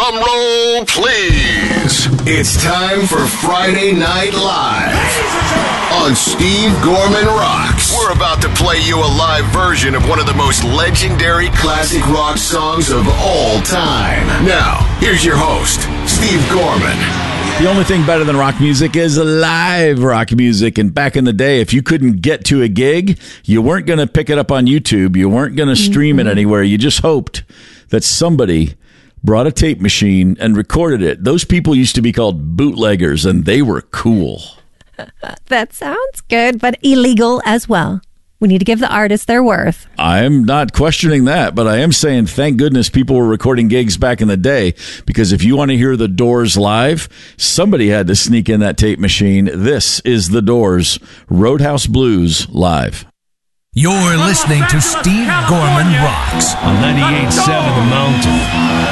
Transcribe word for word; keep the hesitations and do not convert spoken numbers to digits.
Drum roll, please. It's time for Friday Night Live on Steve Gorman Rocks. We're about to play you a live version of one of the most legendary classic rock songs of all time. Now, here's your host, Steve Gorman. The only thing better than rock music is live rock music. And back in the day, if you couldn't get to a gig, you weren't going to pick it up on YouTube. You weren't going to stream mm-hmm. it anywhere. You just hoped that somebody brought a tape machine and recorded it. Those people used to be called bootleggers, and they were cool. That sounds good, but illegal as well. We need to give the artists their worth. I'm not questioning that, but I am saying thank goodness people were recording gigs back in the day, because if you want to hear the Doors live, somebody had to sneak in that tape machine. This is the Doors, Roadhouse Blues live. You're listening to Steve Gorman Rocks on ninety-eight point seven The Mountain.